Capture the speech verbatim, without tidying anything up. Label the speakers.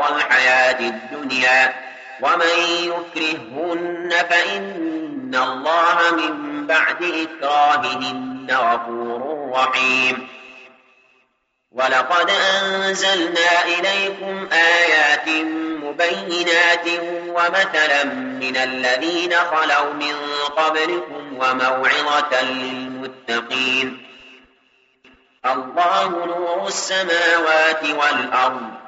Speaker 1: زهرة الحياة الدنيا ومن يكرههن فإن الله من بعد إكراههن غفور رحيم. ولقد أنزلنا إليكم آيات مبينات ومثلا من الذين خلوا من قبلكم وموعظة للمتقين. الله نور السماوات والأرض